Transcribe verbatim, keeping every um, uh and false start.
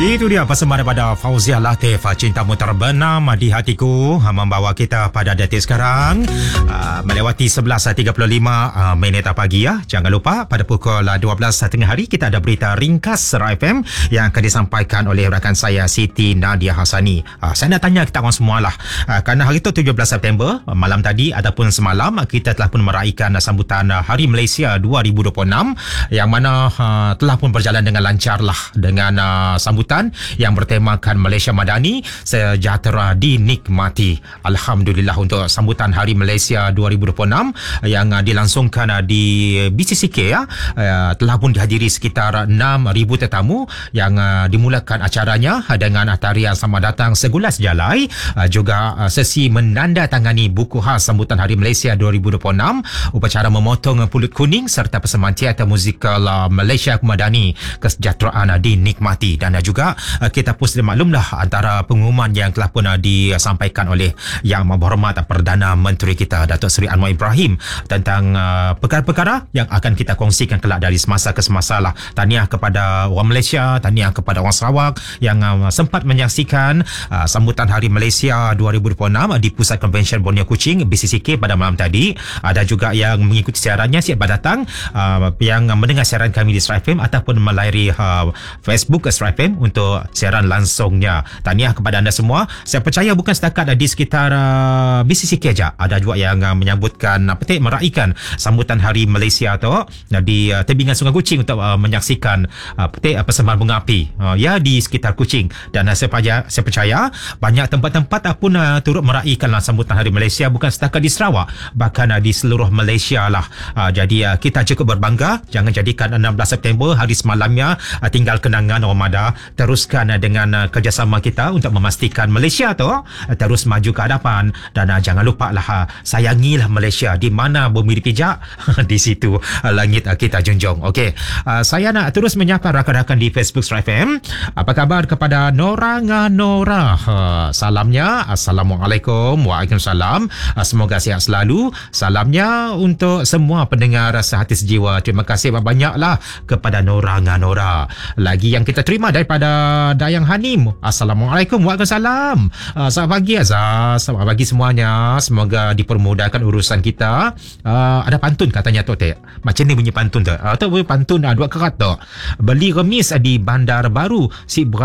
Itu dia persembahan daripada Fauzia Latif, Cintamu Terbenam di Hatiku, membawa kita pada detik sekarang uh, melewati sebelas tiga puluh lima uh, minit pagi ya. Jangan lupa pada pukul dua belas tengah hari kita ada berita ringkas Sera F M yang akan disampaikan oleh rakan saya Siti Nadia Hasani. Uh, saya nak tanya kita orang semualah, uh, kerana hari itu tujuh belas September, uh, malam tadi ataupun semalam kita telah pun meraihkan sambutan uh, Hari Malaysia dua ribu dua puluh enam yang mana uh, telah pun berjalan dengan lancar lah, dengan uh, sambutan yang bertemakan Malaysia Madani, sejahtera dinikmati. Alhamdulillah untuk sambutan Hari Malaysia dua ribu dua puluh enam yang uh, dilangsungkan uh, di B C C K ya, uh, telah pun dihadiri sekitar enam ribu tetamu yang uh, dimulakan acaranya dengan tarian Selamat Datang Segulas Jalai, uh, juga uh, sesi menandatangani buku khas sambutan Hari Malaysia dua ribu dua puluh enam, upacara memotong pulut kuning serta persembahan teater musikal uh, Malaysia Madani, kesejahteraan uh, dinikmati. Dan uh, juga kita pun sudah maklumlah antara pengumuman yang telah pun disampaikan oleh Yang Berhormat Perdana Menteri kita Datuk Seri Anwar Ibrahim tentang uh, perkara-perkara yang akan kita kongsikan kelak dari semasa ke semasa lah. Tahniah kepada orang Malaysia, tahniah kepada orang Sarawak yang uh, sempat menyaksikan uh, sambutan Hari Malaysia dua ribu dua puluh enam di Pusat Konvensyen Borneo Kuching B C C K pada malam tadi. Ada juga yang mengikuti siarannya siap datang, uh, yang mendengar siaran kami di Sera F M ataupun melalui uh, Facebook Sera F M untuk siaran langsungnya. Tahniah kepada anda semua. Saya percaya bukan setakat di sekitar uh, B C C K saja, ada juga yang uh, menyambutkan apa uh, meraihkan sambutan Hari Malaysia tu uh, di uh, tebingan Sungai Kuching untuk uh, menyaksikan uh, uh, persembahan bunga api uh, ya di sekitar Kuching. Dan uh, saya percaya saya percaya banyak tempat-tempat uh, pun uh, turut meraihkan uh, sambutan Hari Malaysia, bukan setakat di Sarawak, bahkan uh, di seluruh Malaysia lah. Uh, jadi uh, kita cukup berbangga. Jangan jadikan enam belas September hari semalamnya uh, tinggal kenangan Ramadan. Teruskan dengan uh, kerjasama kita untuk memastikan Malaysia tu uh, terus maju ke hadapan. Dan uh, jangan lupa lah, uh, sayangilah Malaysia. Di mana bumi dipijak di situ uh, langit uh, kita junjung. Okey, uh, saya nak terus menyapa rakan-rakan di Facebook Sera F M. Apa khabar kepada Nora Nganora? Uh, salamnya Assalamualaikum. Waalaikumsalam. Uh, semoga sihat selalu. Salamnya untuk semua pendengar sehati sejiwa. Terima kasih banyak-banyaklah kepada Nora Nganora. Lagi yang kita terima daripada Dayang Hanim. Assalamualaikum. Waalaikumsalam. Uh, selamat pagi Azhar. Selamat pagi semuanya. Semoga dipermudahkan urusan kita. Uh, ada pantun katanya tu Tek. Macam ni bunyi pantun tu. Uh, tu bunyi pantun uh, dua kerat tu. Beli remis di Bandar Baru. Si